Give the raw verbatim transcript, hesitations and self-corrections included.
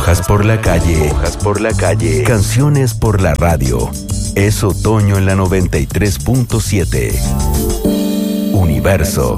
Hojas por la calle. Hojas por la calle. Canciones por la radio. Es otoño en la noventa y tres punto siete. Universo.